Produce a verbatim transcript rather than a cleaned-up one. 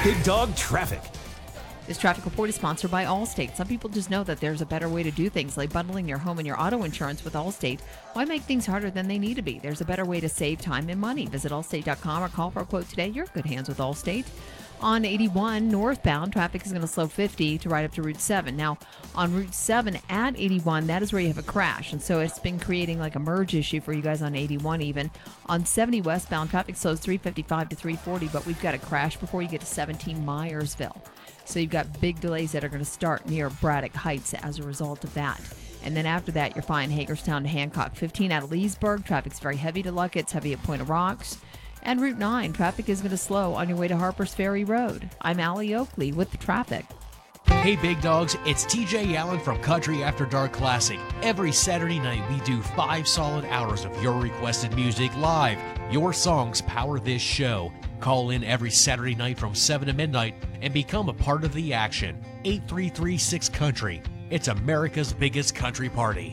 Big Dog Traffic. This traffic report is sponsored by Allstate. Some people just know that there's a better way to do things, like bundling your home and your auto insurance with Allstate. Why make things harder than they need to be? There's a better way to save time and money. Visit allstate dot com or call for a quote today. You're in good hands with Allstate. On eighty-one northbound, traffic is going to slow fifty to right up to Route seven. Now, on Route seven at eighty-one, that is where you have a crash. And so it's been creating like a merge issue for you guys on eighty-one even. On seventy westbound, traffic slows three fifty-five to three forty, but we've got a crash before you get to seventeen Myersville. So you've got big delays that are going to start near Braddock Heights as a result of that. And then after that, you're fine Hagerstown to Hancock. fifteen out of Leesburg, traffic's very heavy to Luck. It's heavy at Point of Rocks. And Route nine, traffic is going to slow on your way to Harpers Ferry Road. I'm Allie Oakley with the traffic. Hey, Big Dogs, it's T J Allen from Country After Dark Classic. Every Saturday night, we do five solid hours of your requested music live. Your songs power this show. Call in every Saturday night from seven to midnight and become a part of the action. eight three three six Country. It's America's biggest country party.